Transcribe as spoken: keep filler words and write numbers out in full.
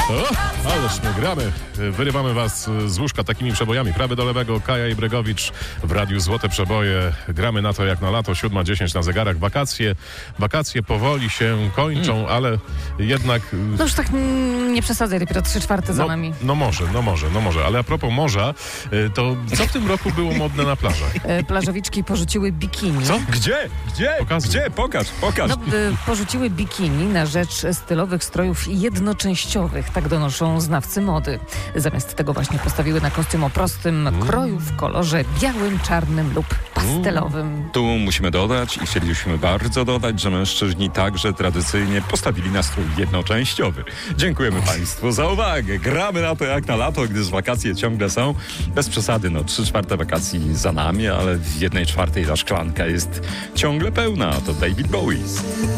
O, ależ my gramy. Wyrywamy was z łóżka takimi przebojami. Prawy do lewego, Kaja i Bregowicz w Radiu Złote Przeboje. Gramy na to jak na lato, siódma dziesięć na zegarach. Wakacje, wakacje powoli się kończą, mm. ale jednak... No już tak mm, nie przesadzaj, dopiero trzy czwarte za no, nami. No może, no może, no może. Ale a propos morza, to co w tym roku było modne na plażach? E, plażowiczki porzuciły bikini. Co? Gdzie? Gdzie? Pokazuj. Gdzie? Pokaż, pokaż. No, y, porzuciły bikini na rzecz stylowych strojów jednoczęściowych, tak donoszą znawcy mody. Zamiast tego właśnie postawiły na kostium o prostym mm. kroju w kolorze białym, czarnym lub pastelowym. Tu musimy dodać i chcielibyśmy bardzo dodać, że mężczyźni także tradycyjnie postawili na strój jednoczęściowy. Dziękujemy Państwu za uwagę. Gramy na to jak na lato, gdyż wakacje ciągle są. Bez przesady, no trzy czwarte wakacji za nami, ale w jednej czwartej ta szklanka jest ciągle pełna. To David Bowie.